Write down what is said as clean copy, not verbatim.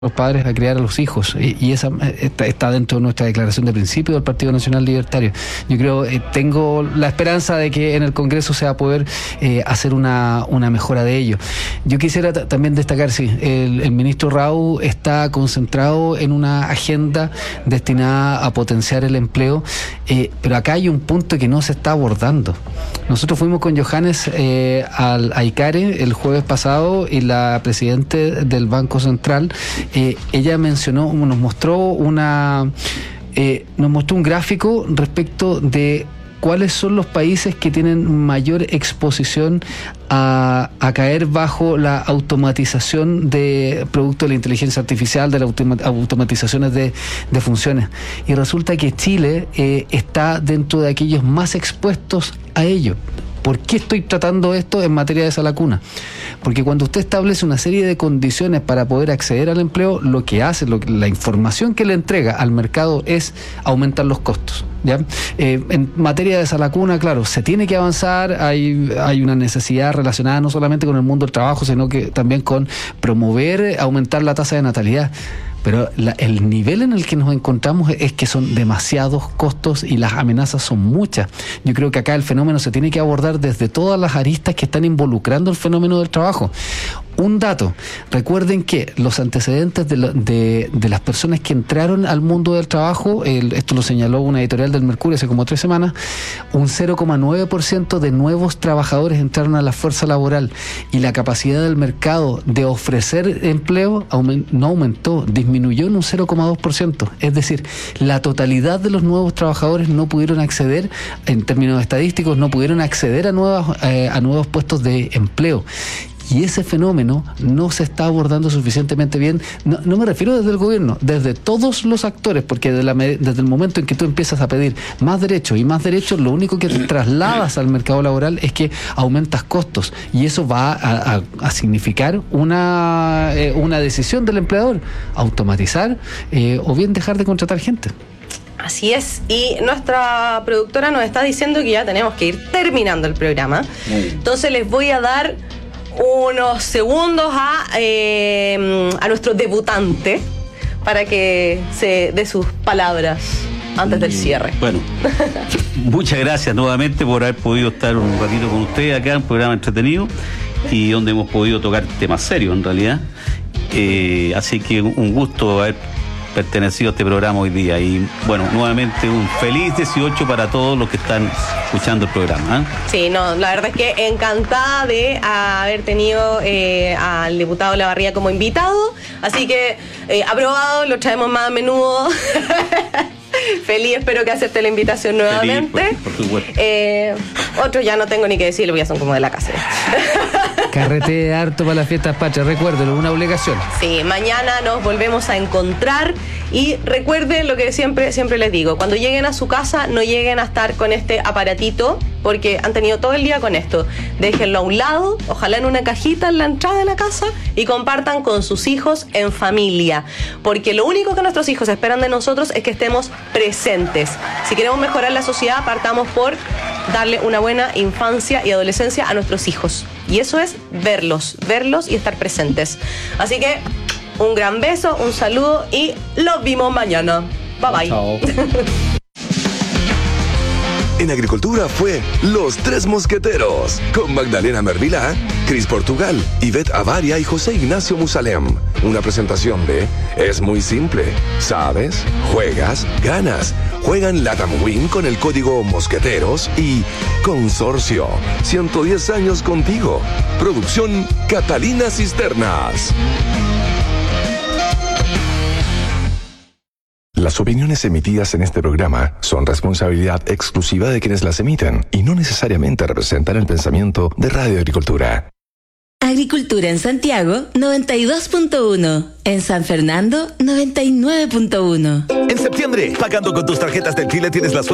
los padres a criar a los hijos, y esa está dentro de nuestra declaración de principio del Partido Nacional Libertario. Yo creo, tengo la esperanza de que en el Congreso se va a poder hacer una mejora de ello. Yo quisiera también destacar, sí, el ministro Rau está concentrado en una agenda destinada a potenciar el empleo, pero acá hay un punto que no se está abordando. Nosotros fuimos con Johannes a ICARE el jueves pasado, y la presidenta del Banco Central, ella mencionó, nos mostró un gráfico respecto de cuáles son los países que tienen mayor exposición a caer bajo la automatización de producto de la inteligencia artificial, de las automatizaciones de funciones. Y resulta que Chile está dentro de aquellos más expuestos a ello. ¿Por qué estoy tratando esto en materia de sala cuna? Porque cuando usted establece una serie de condiciones para poder acceder al empleo, lo que hace, la información que le entrega al mercado es aumentar los costos, ¿ya? En materia de sala cuna, claro, se tiene que avanzar, hay una necesidad relacionada no solamente con el mundo del trabajo, sino que también con promover, aumentar la tasa de natalidad. Pero el nivel en el que nos encontramos es que son demasiados costos y las amenazas son muchas. Yo creo que acá el fenómeno se tiene que abordar desde todas las aristas que están involucrando el fenómeno del trabajo. Un dato: recuerden que los antecedentes de las personas que entraron al mundo del trabajo, esto lo señaló una editorial del Mercurio hace como 3 semanas, un 0,9% de nuevos trabajadores entraron a la fuerza laboral, y la capacidad del mercado de ofrecer empleo no aumentó, disminuyó en un 0,2%. Es decir, la totalidad de los nuevos trabajadores no pudieron acceder, en términos estadísticos, no pudieron acceder a nuevos puestos de empleo. Y ese fenómeno no se está abordando suficientemente bien. No me refiero desde el gobierno, desde todos los actores, porque desde el momento en que tú empiezas a pedir más derechos y más derechos, lo único que te trasladas al mercado laboral es que aumentas costos, y eso va a significar una decisión del empleador: automatizar o bien dejar de contratar gente. Así es, y nuestra productora nos está diciendo que ya tenemos que ir terminando el programa. Entonces les voy a dar unos segundos a nuestro debutante para que se dé sus palabras antes del cierre. Bueno, muchas gracias nuevamente por haber podido estar un ratito con ustedes acá, un programa entretenido y donde hemos podido tocar temas serios en realidad. Así que un gusto haber pertenecido a este programa hoy día, y bueno, nuevamente un feliz 18 para todos los que están escuchando el programa. Sí, no, la verdad es que encantada de haber tenido al diputado Olavarría como invitado, así que aprobado, lo traemos más a menudo. Feliz, espero que acepte la invitación nuevamente. Feliz, por supuesto. Otros ya no tengo ni que decirlo, ya son como de la casa. Carrete harto para las fiestas patrias, recuérdelo, una obligación. Sí, mañana nos volvemos a encontrar, y recuerden lo que siempre les digo: cuando lleguen a su casa, no lleguen a estar con este aparatito, porque han tenido todo el día con esto. Déjenlo a un lado, ojalá en una cajita en la entrada de la casa, y compartan con sus hijos en familia, porque lo único que nuestros hijos esperan de nosotros es que estemos presentes. Si queremos mejorar la sociedad, partamos por darle una buena infancia y adolescencia a nuestros hijos, y eso es verlos y estar presentes. Así que un gran beso, un saludo, y los vimos mañana. Bye bye. Chao. En Agricultura fue Los Tres Mosqueteros, con Magdalena Mervilá, Cris Portugal, Ivette Avaria y José Ignacio Musalem. Una presentación de Es muy simple. ¿Sabes? Juegas, ganas. Juegan Latam Win con el código Mosqueteros y Consorcio. 110 años contigo. Producción Catalina Cisternas. Las opiniones emitidas en este programa son responsabilidad exclusiva de quienes las emiten y no necesariamente representan el pensamiento de Radio Agricultura. Agricultura en Santiago, 92.1. En San Fernando, 99.1. En septiembre, pagando con tus tarjetas del Chile tienes la suerte